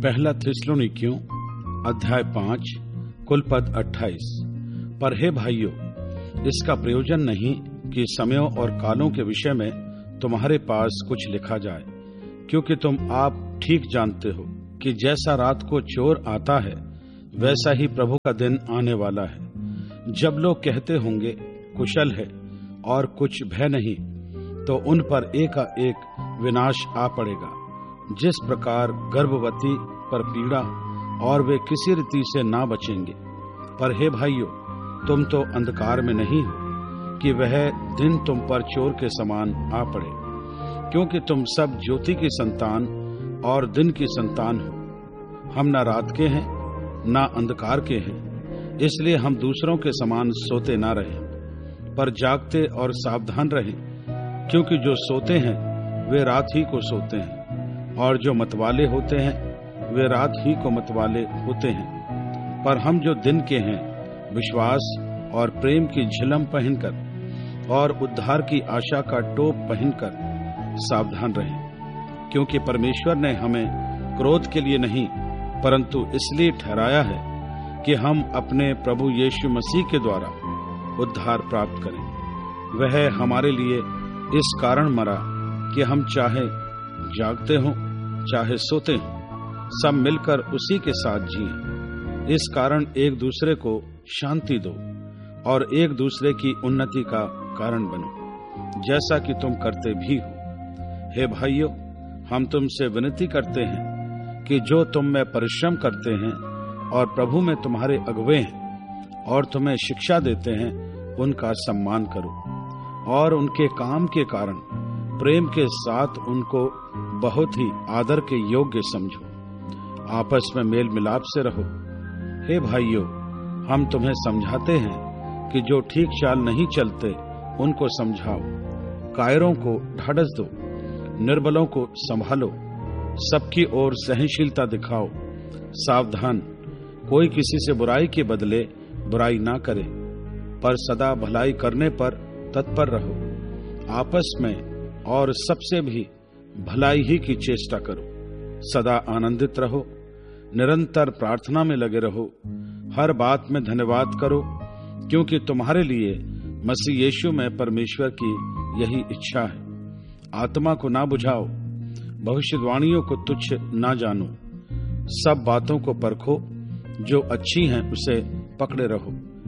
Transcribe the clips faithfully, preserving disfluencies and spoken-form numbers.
पहला थिस्सलुनीकियों अध्याय पांच कुल पद अट्ठाईस। पर हे भाइयों, इसका प्रयोजन नहीं कि समयों और कालों के विषय में तुम्हारे पास कुछ लिखा जाए, क्योंकि तुम आप ठीक जानते हो कि जैसा रात को चोर आता है वैसा ही प्रभु का दिन आने वाला है। जब लोग कहते होंगे कुशल है और कुछ भय नहीं, तो उन पर एकाएक विनाश आ पड़ेगा। जिस प्रकार गर्भवती पर पीड़ा और वे किसी रीति से ना बचेंगे। पर हे भाइयों, तुम तो अंधकार में नहीं हो कि वह दिन तुम पर चोर के समान आ पड़े, क्योंकि तुम सब ज्योति की संतान और दिन की संतान हो। हम न रात के हैं न अंधकार के हैं, इसलिए हम दूसरों के समान सोते ना रहें, पर जागते और सावधान रहें। क्योंकि जो सोते हैं वे रात ही को सोते हैं, और जो मतवाले होते हैं वे रात ही को मतवाले होते हैं। पर हम जो दिन के हैं विश्वास और प्रेम की झिलम पहनकर और उद्धार की आशा का टोप पहनकर सावधान रहें। क्योंकि परमेश्वर ने हमें क्रोध के लिए नहीं, परंतु इसलिए ठहराया है कि हम अपने प्रभु यीशु मसीह के द्वारा उद्धार प्राप्त करें। वह हमारे लिए इस कारण मरा कि हम चाहे जागते हों चाहे सोते हों, सब मिलकर उसी के साथ जिएं। इस कारण एक दूसरे को शांति दो और एक दूसरे की उन्नति का कारण बनो, जैसा कि तुम करते भी हो। हे भाइयों, हम तुमसे विनती करते हैं कि जो तुम में परिश्रम करते हैं और प्रभु में तुम्हारे अगुवे हैं और तुम्हें शिक्षा देते हैं, उनका सम्मान करो और उनके काम के कारण प्रेम के साथ उनको बहुत ही आदर के योग्य समझो। आपस में मेल मिलाप से रहो। हे भाइयों, हम तुम्हें समझाते हैं कि जो ठीक चाल नहीं चलते उनको समझाओ। कायरों को ढाढ़स दो, निर्बलों को संभालो, सबकी ओर सहनशीलता दिखाओ। सावधान, कोई किसी से बुराई के बदले बुराई ना करे, पर सदा भलाई करने पर तत्पर रहो। आपस में और सबसे भी भलाई ही की चेष्टा करो। सदा आनंदित रहो, निरंतर प्रार्थना में लगे रहो, हर बात में धन्यवाद करो, क्योंकि तुम्हारे लिए मसीह यीशु में परमेश्वर की यही इच्छा है। आत्मा को ना बुझाओ, भविष्यवाणियों को तुच्छ ना जानो, सब बातों को परखो, जो अच्छी हैं उसे पकड़े रहो,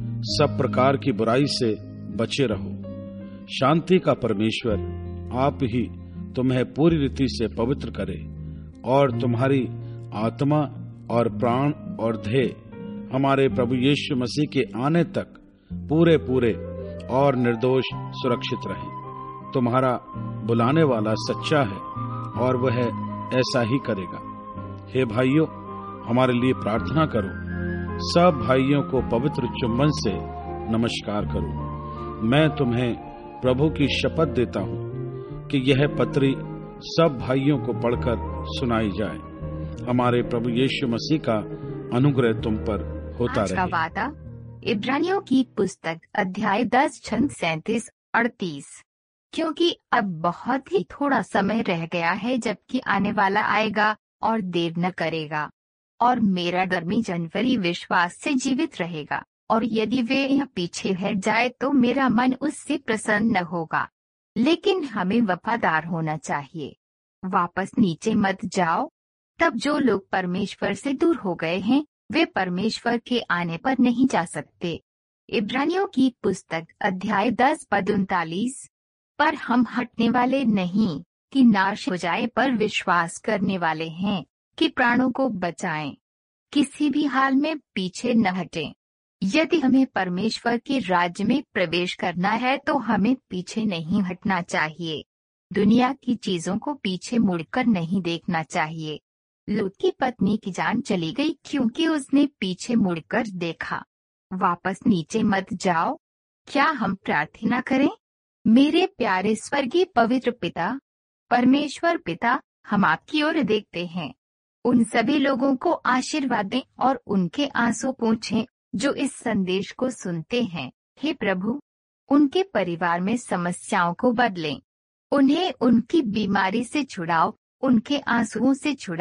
सब प्रकार की बुराई से बचे रहो। शांति का परमेश्वर आप ही तुम्हें पूरी रीति से पवित्र करे और तुम्हारी आत्मा और प्राण और ध्येय हमारे प्रभु यीशु मसीह के आने तक पूरे पूरे और निर्दोष सुरक्षित रहे। तुम्हारा बुलाने वाला सच्चा है और वह ऐसा ही करेगा। हे भाइयों, हमारे लिए प्रार्थना करो। सब भाइयों को पवित्र चुंबन से नमस्कार करो। मैं तुम्हें प्रभु की शपथ देता हूँ कि यह पत्री सब भाइयों को पढ़कर सुनाई जाए। हमारे प्रभु यीशु मसीह का अनुग्रह तुम पर होता रहे। वादा इब्रानियों की पुस्तक अध्याय दस छंद सैंतीस अड़तीस। क्योंकि अब बहुत ही थोड़ा समय रह गया है, जबकि आने वाला आएगा और देर न करेगा। और मेरा धर्मी जनवरी विश्वास से जीवित रहेगा, और यदि वे यह पीछे हट जाए तो मेरा मन उससे प्रसन्न न होगा। लेकिन हमें वफादार होना चाहिए। वापस नीचे मत जाओ। तब जो लोग परमेश्वर से दूर हो गए हैं वे परमेश्वर के आने पर नहीं जा सकते। इब्रानियों की पुस्तक अध्याय दस पद उनतालीस। पर हम हटने वाले नहीं कि नाश हो जाए, पर विश्वास करने वाले हैं कि प्राणों को बचाएं। किसी भी हाल में पीछे न हटें। यदि हमें परमेश्वर के राज्य में प्रवेश करना है तो हमें पीछे नहीं हटना चाहिए। दुनिया की चीजों को पीछे मुड़कर नहीं देखना चाहिए। लूत की पत्नी की जान चली गई क्योंकि उसने पीछे मुड़कर देखा। वापस नीचे मत जाओ। क्या हम प्रार्थना करें? मेरे प्यारे स्वर्गीय पवित्र पिता, परमेश्वर पिता, हम आपकी ओर देखते हैं। उन सभी लोगों को आशीर्वाद दें और उनके आंसू पोंछें जो इस संदेश को सुनते हैं। हे प्रभु, उनके परिवार में समस्याओं को बदलें। उन्हें उनकी बीमारी से छुड़ाओ, उनके आंसुओं से छुड़ाओ,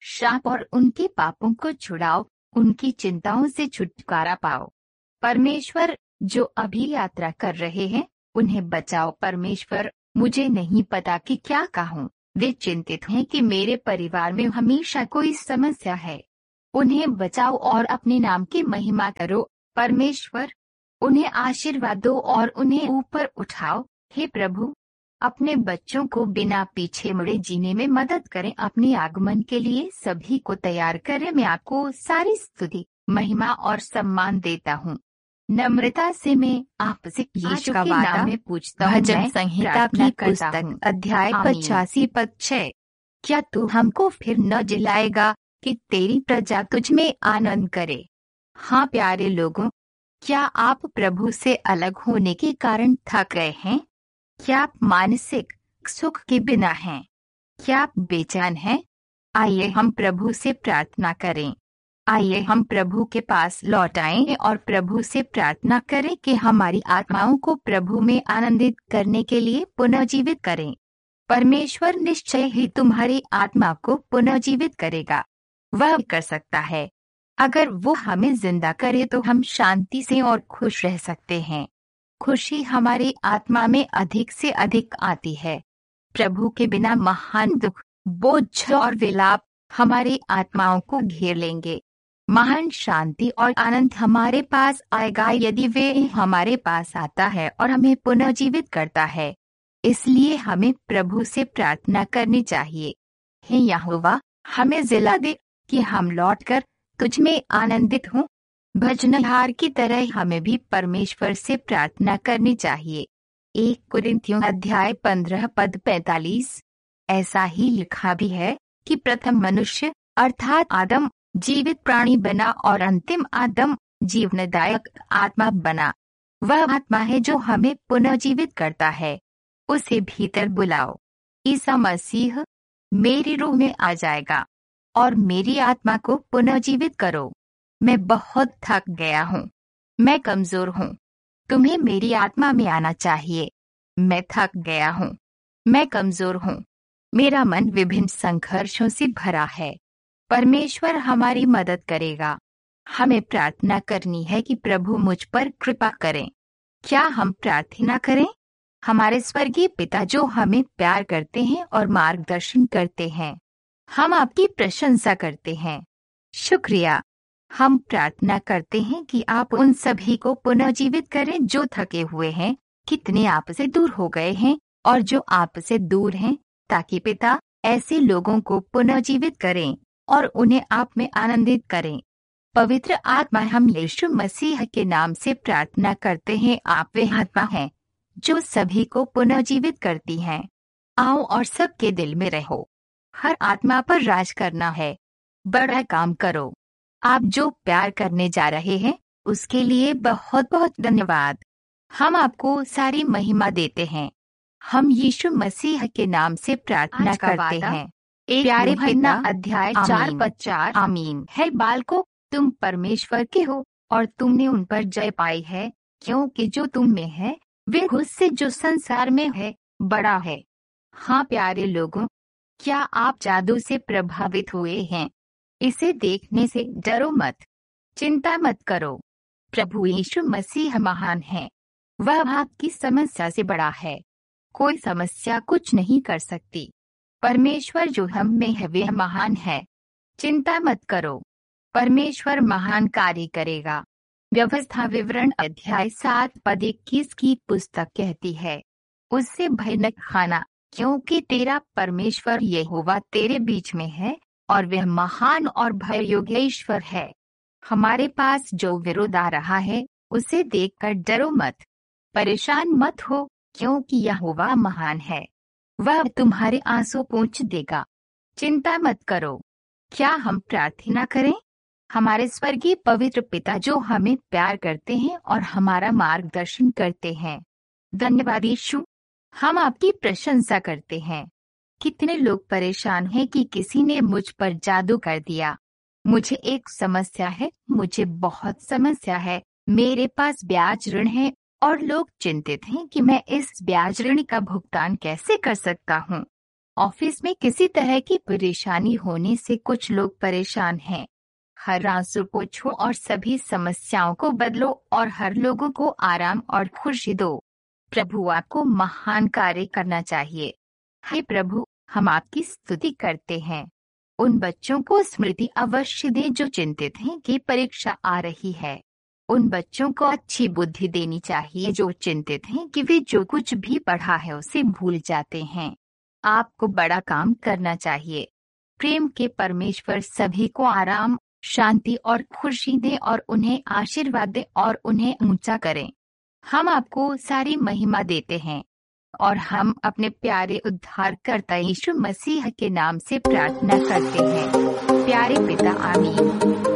शाप और उनके पापों को छुड़ाओ, उनकी चिंताओं से छुटकारा पाओ। परमेश्वर, जो अभी यात्रा कर रहे हैं, उन्हें बचाओ। परमेश्वर, मुझे नहीं पता कि क्या कहूँ। वे चिंतित हैं कि मेरे परिवार में हमेशा कोई समस्या है। उन्हें बचाओ और अपने नाम की महिमा करो। परमेश्वर, उन्हें आशीर्वाद दो और उन्हें ऊपर उठाओ। हे प्रभु, अपने बच्चों को बिना पीछे मुड़े जीने में मदद करें। अपने आगमन के लिए सभी को तैयार करें। मैं आपको सारी स्तुति, महिमा और सम्मान देता हूँ। नम्रता से मैं आपसे यीशु के नाम में पूछता हूँ। भजन मैं संहिता प्रार्थना की करता पुस्तक हूँ। अध्याय आमीन। पचासी पद छः। क्या तू हमको फिर न जिलाएगा कि तेरी प्रजा तुझ में आनंद करे। हाँ प्यारे लोगों, क्या आप प्रभु से अलग होने के कारण थक गए हैं? क्या आप मानसिक सुख के बिना हैं? क्या आप बेचैन हैं? आइए हम प्रभु से प्रार्थना करें। आइए हम प्रभु के पास लौट आएं और प्रभु से प्रार्थना करें कि हमारी आत्माओं को प्रभु में आनंदित करने के लिए पुनर्जीवित करें। परमेश्वर निश्चय ही तुम्हारी आत्मा को पुनर्जीवित करेगा। वह कर सकता है। अगर वो हमें जिंदा करे तो हम शांति से और खुश रह सकते हैं। खुशी हमारी आत्मा में अधिक से अधिक आती है। प्रभु के बिना महान दुख, बोझ और विलाप हमारी आत्माओं को घेर लेंगे। महान शांति और आनंद हमारे पास आएगा यदि वे हमारे पास आता है और हमें पुनर्जीवित करता है। इसलिए हमें प्रभु से प्रार्थना करनी चाहिए। हे यहोवा, हमें जिला दे कि हम लौटकर तुझ में आनंदित हों। भजनहार की तरह हमें भी परमेश्वर से प्रार्थना करनी चाहिए। एक कुरिन्थियों अध्याय पंद्रह पद पैंतालीस। ऐसा ही लिखा भी है कि प्रथम मनुष्य अर्थात आदम जीवित प्राणी बना और अंतिम आदम जीवनदायक आत्मा बना। वह आत्मा है जो हमें पुनर्जीवित करता है। उसे भीतर बुलाओ। ईसा मसीह, मेरी रूह में आ जाएगा और मेरी आत्मा को पुनर्जीवित करो। मैं बहुत थक गया हूँ। मैं कमजोर हूँ। तुम्हें मेरी आत्मा में आना चाहिए। मैं थक गया हूँ। मैं कमजोर हूँ। मेरा मन विभिन्न संघर्षों से भरा है। परमेश्वर हमारी मदद करेगा। हमें प्रार्थना करनी है कि प्रभु मुझ पर कृपा करें। क्या हम प्रार्थना करें? हमारे स्वर्गीय पिता जो हमें प्यार करते हैं और मार्गदर्शन करते हैं, हम आपकी प्रशंसा करते हैं। शुक्रिया। हम प्रार्थना करते हैं कि आप उन सभी को पुनर्जीवित करें जो थके हुए हैं, कितने आपसे दूर हो गए हैं और जो आपसे दूर हैं, ताकि पिता ऐसे लोगों को पुनर्जीवित करें और उन्हें आप में आनंदित करें। पवित्र आत्मा, हम यीशु मसीह के नाम से प्रार्थना करते हैं। आप वे आत्मा हैं जो सभी को पुनर्जीवित करती हैं। आओ और सबके दिल में रहो। हर आत्मा पर राज करना है। बड़ा काम करो। आप जो प्यार करने जा रहे हैं उसके लिए बहुत बहुत धन्यवाद। हम आपको सारी महिमा देते हैं। हम यीशु मसीह के नाम से प्रार्थना करते हैं। एक प्यारे पिता अध्याय चार पद चार। आमीन। है बालको, तुम परमेश्वर के हो और तुमने उन पर जय पाई है, क्योंकि जो तुम में है वे उससे जो संसार में है बड़ा है। हाँ प्यारे लोगों, क्या आप जादू से प्रभावित हुए हैं? इसे देखने से डरो मत, चिंता मत करो। प्रभु यीशु मसीह महान है। वह आपकी समस्या से बड़ा है। कोई समस्या कुछ नहीं कर सकती। परमेश्वर जो हम में है वह महान है। चिंता मत करो। परमेश्वर महान कार्य करेगा। व्यवस्था विवरण अध्याय सात पद इक्कीस की पुस्तक कहती है, उससे भय न खाना, क्योंकि तेरा परमेश्वर यहोवा तेरे बीच में है और वह महान और भय योग्य ईश्वर है। हमारे पास जो विरोध आ रहा है उसे देखकर डरो मत, परेशान मत हो, क्योंकि यहोवा महान है। वह तुम्हारे आंसू पोंछ देगा। चिंता मत करो। क्या हम प्रार्थना करें? हमारे स्वर्गीय पवित्र पिता जो हमें प्यार करते हैं और हमारा मार्गदर्शन करते हैं, धन्यवाद यीशु। हम आपकी प्रशंसा करते हैं। कितने लोग परेशान हैं कि किसी ने मुझ पर जादू कर दिया। मुझे एक समस्या है, मुझे बहुत समस्या है, मेरे पास ब्याज ऋण है और लोग चिंतित हैं कि मैं इस ब्याज ऋण का भुगतान कैसे कर सकता हूँ। ऑफिस में किसी तरह की परेशानी होने से कुछ लोग परेशान हैं। हर आंसू को छो और सभी समस्याओं को बदलो और हर लोगों को आराम और खुशी दो। प्रभु आपको महान कार्य करना चाहिए। हे प्रभु, हम आपकी स्तुति करते हैं। उन बच्चों को स्मृति अवश्य दे जो चिंतित हैं कि परीक्षा आ रही है। उन बच्चों को अच्छी बुद्धि देनी चाहिए जो चिंतित हैं कि वे जो कुछ भी पढ़ा है उसे भूल जाते हैं। आपको बड़ा काम करना चाहिए। प्रेम के परमेश्वर सभी को आराम, शांति और खुशी दे और उन्हें आशीर्वाद दे और उन्हें ऊंचा करें। हम आपको सारी महिमा देते हैं और हम अपने प्यारे उद्धारकर्ता यीशु मसीह के नाम से प्रार्थना करते हैं। प्यारे पिता, आमीन।